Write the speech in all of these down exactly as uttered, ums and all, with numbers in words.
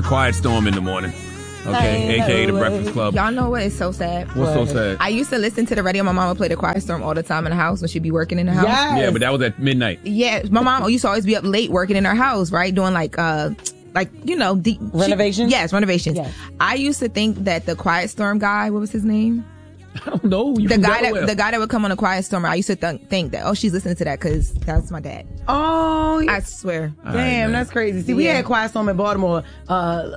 Quiet Storm in the morning. Okay, A K A The Breakfast Club. Y'all know what is so sad? What's so sad? I used to listen to the radio. My mom would play The Quiet Storm all the time in the house when she'd be working in the house. Yes. Yeah, but that was at midnight. Yeah, my mom used to always be up late working in her house, right? Doing like, uh, like you know, the, renovations? She, yes, renovations. Yes. I used to think that the Quiet Storm guy, what was his name? I don't know. You the guy Delaware. that the guy that would come on a Quiet Storm. I used to th- think that, oh, she's listening to that because that's my dad. Oh, I swear. Damn, right, that's crazy. See, we Yeah. had Quiet Storm in Baltimore. Uh,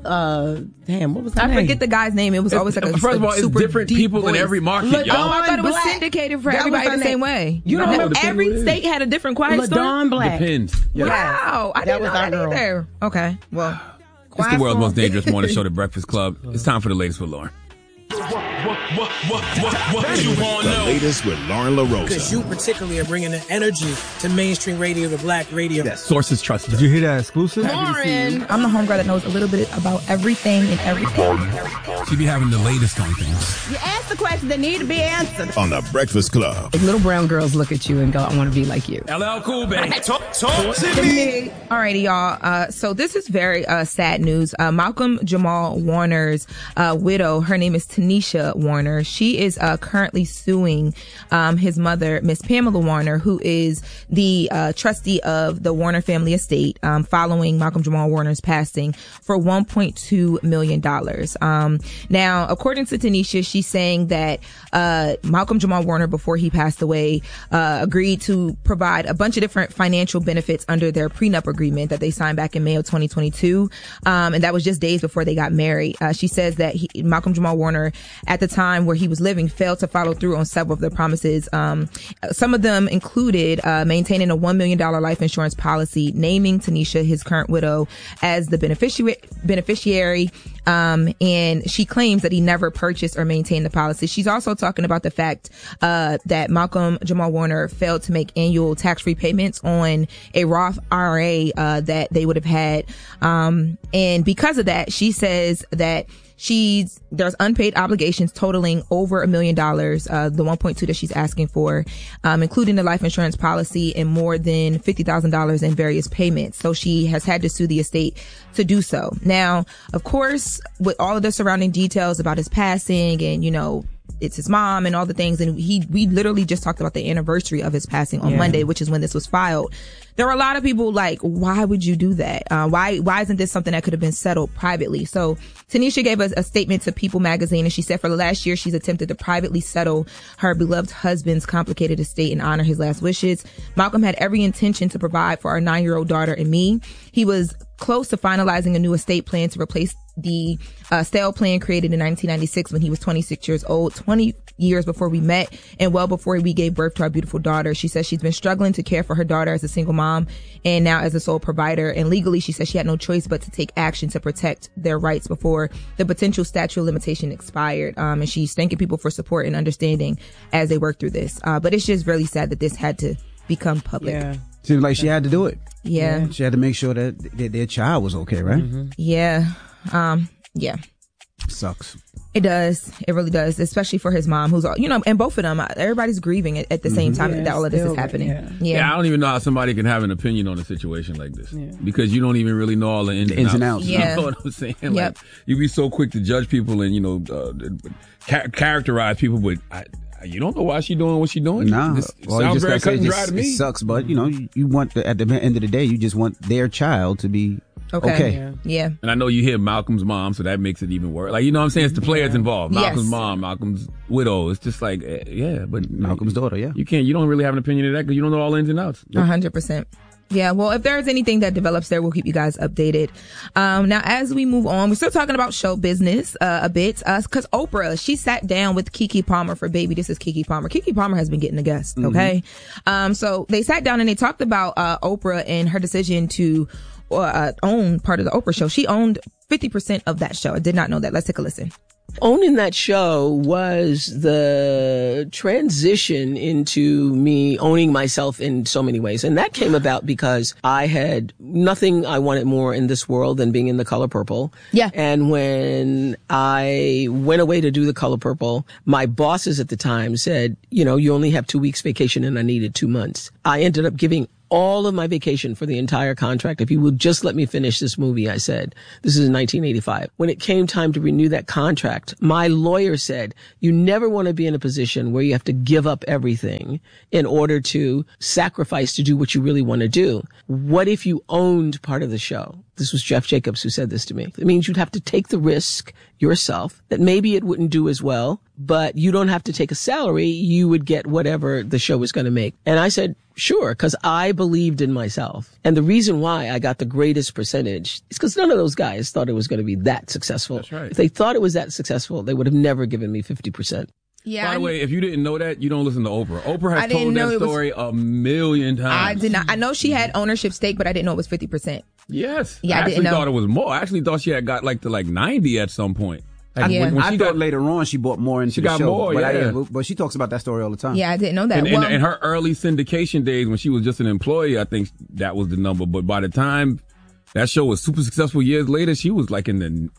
uh, damn, what was that I name? forget the guy's name. It was always like a First of all, a it's super different deep people voice. in every market, Look, y'all. Oh, I thought it was Black. syndicated for That everybody was the her same name. way. You don't know the every people is. state had a different Quiet Storm. LaDawn Black. Depends. Yeah. Wow, I That didn't was know that that girl. either. Okay, well, It's Quiet the world's Storm. most dangerous morning show, The Breakfast Club. It's time for the latest with Lauren. What, what, what, what, what you want to The know? latest with Lauren LaRosa. Because you particularly are bringing the energy to mainstream radio, the black radio. Yes. Sources trusted. Did you hear that exclusive? Lauren, I'm the homegirl that knows a little bit about everything and everything. She be having the latest on things. You ask the questions that need to be answered. On The Breakfast Club. Like little brown girls look at you and go, I want to be like you. L L Cool, baby. Talk, talk to me. Alrighty, y'all. Uh, so this is very uh, sad news. Uh, Malcolm Jamal Warner's uh, widow, her name is Tanisha Warner. She is uh, currently suing um, his mother, Miss Pamela Warner, who is the uh, trustee of the Warner family estate um, following Malcolm Jamal Warner's passing for one point two million dollars. Um, now, according to Tanisha, she's saying that uh, Malcolm Jamal Warner, before he passed away, uh, agreed to provide a bunch of different financial benefits under their prenup agreement that they signed back in May of twenty twenty-two. Um, and that was just days before they got married. Uh, she says that he, Malcolm Jamal Warner, at the time where he was living, failed to follow through on several of the promises. Um, some of them included uh, maintaining a one million dollars life insurance policy, naming Tanisha, his current widow, as the beneficiary, beneficiary. Um, and she claims that he never purchased or maintained the policy. She's also talking about the fact, uh, that Malcolm Jamal Warner failed to make annual tax-free payments on a Roth I R A, uh, that they would have had. Um, and because of that, she says that She's, there's unpaid obligations totaling over a million dollars, uh, the one point two that she's asking for, um, including the life insurance policy and more than fifty thousand dollars in various payments. So she has had to sue the estate to do so. Now, of course, with all of the surrounding details about his passing and, you know, it's his mom and all the things. And he, we literally just talked about the anniversary of his passing on Yeah. Monday, which is when this was filed. There are a lot of people like, why would you do that? Uh, why, why isn't this something that could have been settled privately? So Tanisha gave us a statement to People magazine, and she said for the last year, she's attempted to privately settle her beloved husband's complicated estate and honor his last wishes. Malcolm had every intention to provide for our nine-year-old daughter and me. He was close to finalizing a new estate plan to replace the uh, stale plan created in nineteen ninety-six when he was twenty-six years old, twenty years before we met and well before we gave birth to our beautiful daughter. She says she's been struggling to care for her daughter as a single mom and now as a sole provider. And legally, she says she had no choice but to take action to protect their rights before the potential statute of limitation expired. Um, and she's thanking people for support and understanding as they work through this. Uh, but it's just really sad that this had to become public. Yeah. Seems like she had to do it. Yeah. She had to make sure that, that their child was okay, right? Mm-hmm. Yeah. Um, yeah. Sucks. It does. It really does, especially for his mom, who's, you know, and both of them, everybody's grieving at, at the same time Yeah, that all of this still, is happening. yeah. Yeah. Yeah, I don't even know how somebody can have an opinion on a situation like this because you don't even really know all the ins, The ins and outs. Yeah. You know what I'm saying? Like, Yep. you be so quick to judge people and, you know, uh, ca- characterize people, but I, you don't know why she doing what she doing. Nah. This Well, you sounds just very gotta say cut and it dry just- to me. It sucks, but, you know, you, you want, the, at the end of the day, you just want their child to be Okay. okay. Yeah. Yeah. And I know you hear Malcolm's mom, so that makes it even worse. Like, you know what I'm saying? It's the players involved. Yes. Malcolm's mom, Malcolm's widow. It's just like, eh, yeah, but Malcolm's daughter, yeah. you can't, you don't really have an opinion of that because you don't know all the ins and outs. A hundred percent. Yeah, well, if there's anything that develops there, we'll keep you guys updated. Um, now, as we move on, we're still talking about show business uh, a bit, uh, because Oprah, she sat down with Keke Palmer for Baby. This is Keke Palmer. Keke Palmer has been getting the guests, okay? Mm-hmm. Um, so they sat down and they talked about uh, Oprah and her decision to uh, own part of the Oprah show. She owned fifty percent of that show. I did not know that. Let's take a listen. Owning that show was the transition into me owning myself in so many ways. And that came about because I had nothing I wanted more in this world than being in The Color Purple. Yeah. And when I went away to do The Color Purple, my bosses at the time said, you know, you only have two weeks vacation and I needed two months. I ended up giving all of my vacation for the entire contract. If you will just let me finish this movie, I said, this is in nineteen eighty-five. When it came time to renew that contract, my lawyer said, you never want to be in a position where you have to give up everything in order to sacrifice to do what you really want to do. What if you owned part of the show? This was Jeff Jacobs who said this to me. It means you'd have to take the risk yourself that maybe it wouldn't do as well, but you don't have to take a salary. You would get whatever the show was going to make. And I said, sure, because I believed in myself. And the reason why I got the greatest percentage is because none of those guys thought it was going to be that successful. That's right. If they thought it was that successful, they would have never given me fifty percent. Yeah. By the I, way, if you didn't know that, you don't listen to Oprah. Oprah has I didn't told know that it was- story a million times. I did not. I know she had ownership stake, but I didn't know it was fifty percent. Yes. Yeah, I I actually didn't know. thought it was more. I actually thought she had got like to like ninety at some point. Like, Yeah. when, when I she thought got later on she bought more into She the got show. more, but, I yeah. didn't, but she talks about that story all the time. Yeah, I didn't know that. in, in, well, in her early syndication days when she was just an employee, I think that was the number. But by the time that show was super successful years later, she was like in the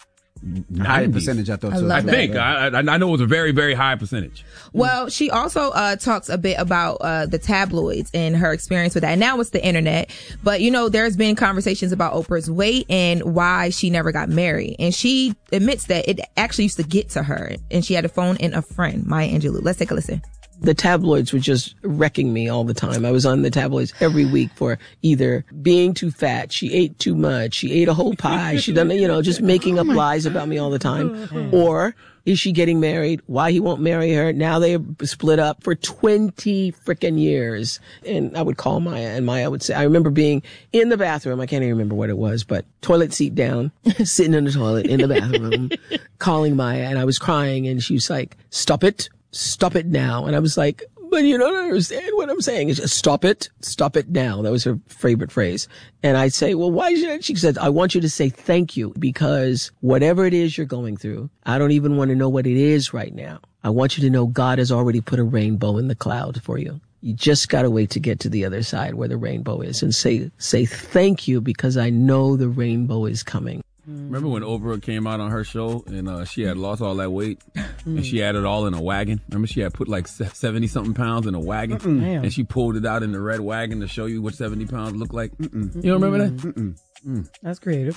Higher nineties. percentage, I thought. I so. love I that. think. I, I I know it was a very, very high percentage. Well, she also uh, talks a bit about uh, the tabloids and her experience with that. And now it's the internet. But, you know, there's been conversations about Oprah's weight and why she never got married. And she admits that it actually used to get to her. And she had a phone in a friend, Maya Angelou. Let's take a listen. The tabloids were just wrecking me all the time. I was on the tabloids every week for either being too fat, she ate too much, she ate a whole pie, she done, you know, just making up lies about me all the time. Or is she getting married? Why he won't marry her? Now they're split up for twenty freaking years. And I would call Maya and Maya would say, I remember being in the bathroom. I can't even remember what it was, but toilet seat down, sitting in the toilet in the bathroom, calling Maya, and I was crying and she was like, stop it. Stop it now. And I was like, but you don't understand what I'm saying. It's just stop it. Stop it now. That was her favorite phrase. And I'd say, well, why should I? She said, I want you to say thank you because whatever it is you're going through, I don't even want to know what it is right now. I want you to know God has already put a rainbow in the cloud for you. You just got to wait to get to the other side where the rainbow is and say, say thank you because I know the rainbow is coming. Remember when Oprah came out on her show and uh, she had lost all that weight and she had it all in a wagon? Remember she had put like seventy something pounds in a wagon Damn. and she pulled it out in the red wagon to show you what seventy pounds looked like? Mm-mm. You don't remember that? Mm-mm. Mm. That's creative.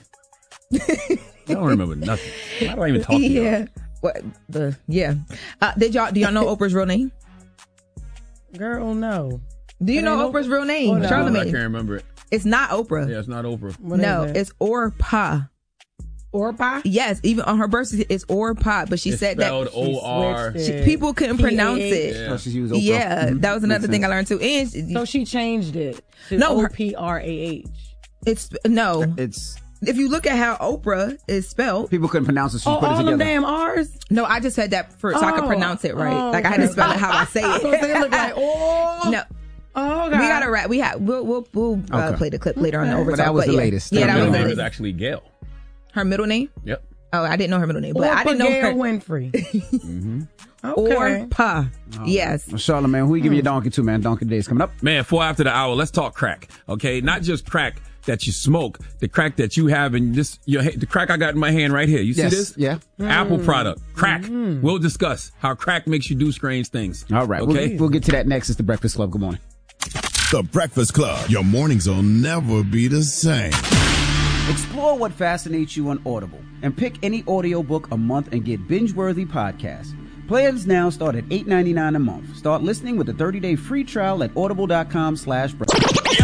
I don't remember nothing. Why do I even talk to you? Yeah. What the yeah. Uh, did y'all do y'all know Oprah's real name? Girl, no. Do you It know ain't Oprah's Oprah? real name? Oh, no. I Charlamagne. can't remember it. It's not Oprah. Yeah, it's not Oprah. What no, is it? it's Orpah. Orpah? Yes, even on her birth certificate, it's Orpah, but she It's said spelled that O R. switched she, it. people couldn't P A H. pronounce it. Yeah. Oh, she used Oprah. Yeah, Mhm. that was another Makes thing I sense. learned too. And she- So she changed it to No, her- O P R A H. it's no. It's If you look at how Oprah is spelled, people couldn't pronounce it, so she Oh, put it all them together. damn R's? no, I just said that for so I could Oh. pronounce it right. Oh, Like I had to okay. spell it how I say So it. they look like, oh. No, Oh, God. we got to wrap. We have we'll we'll, we'll uh, Okay. play the clip later on the Okay. over But that talk, was the yeah. latest. Yeah, Her that middle was the name latest. is actually Gail. Her middle name. Yep. Oh, I didn't know her middle name, but I didn't know Gail her. Winfrey. Mm-hmm. Okay. Orpah. Yes. Well, Charlamagne, who you give me your donkey to, man? Donkey Days coming up. Man, four after the hour, let's talk crack. Okay, not just crack that you smoke, the crack that you have in this, your, the crack I got in my hand right here. You see Yes. this? Yeah. Apple product, crack. We'll discuss how crack makes you do strange things. All right. Okay. We'll, we'll get to that next. It's the Breakfast Club. Good morning. The Breakfast Club. Your mornings will never be the same. Explore what fascinates you on Audible and pick any audiobook a month and get binge-worthy podcasts. Plans now start at eight ninety-nine a month. Start listening with a thirty-day free trial at audible.com slash breakfast.